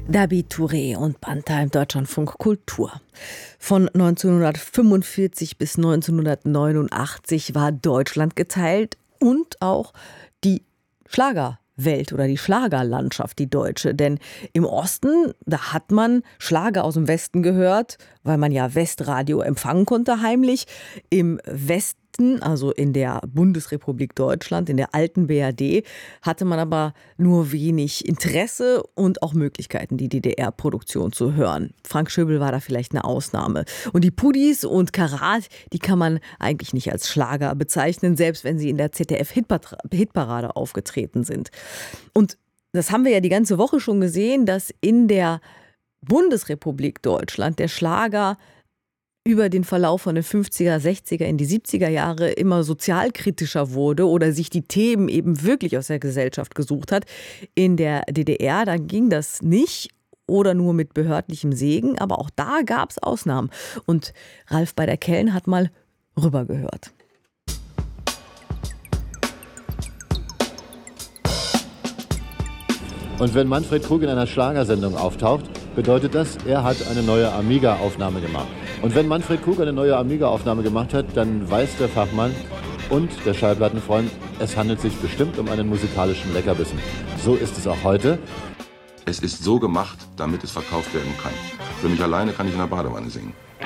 Dabi Touré und Banta im Deutschlandfunk Kultur. Von 1945 bis 1989 war Deutschland geteilt und auch die Schlagerwelt oder die Schlagerlandschaft, die deutsche. Denn im Osten, da hat man Schlager aus dem Westen gehört, weil man ja Westradio empfangen konnte heimlich. Im Westen, also in der Bundesrepublik Deutschland, in der alten BRD, hatte man aber nur wenig Interesse und auch Möglichkeiten, die DDR-Produktion zu hören. Frank Schöbel war da vielleicht eine Ausnahme. Und die Pudis und Karat, die kann man eigentlich nicht als Schlager bezeichnen, selbst wenn sie in der ZDF-Hitparade aufgetreten sind. Und das haben wir ja die ganze Woche schon gesehen, dass in der Bundesrepublik Deutschland der Schlager über den Verlauf von den 50er, 60er in die 70er Jahre immer sozialkritischer wurde oder sich die Themen eben wirklich aus der Gesellschaft gesucht hat. In der DDR, da ging das nicht oder nur mit behördlichem Segen, aber auch da gab es Ausnahmen. Und Ralf Beider-Kellen hat mal rübergehört. Und wenn Manfred Krug in einer Schlagersendung auftaucht, bedeutet das, er hat eine neue Amiga-Aufnahme gemacht. Und wenn Manfred Krug eine neue Amiga-Aufnahme gemacht hat, dann weiß der Fachmann und der Schallplattenfreund, es handelt sich bestimmt um einen musikalischen Leckerbissen. So ist es auch heute. Es ist so gemacht, damit es verkauft werden kann. Für mich alleine kann ich in der Badewanne singen.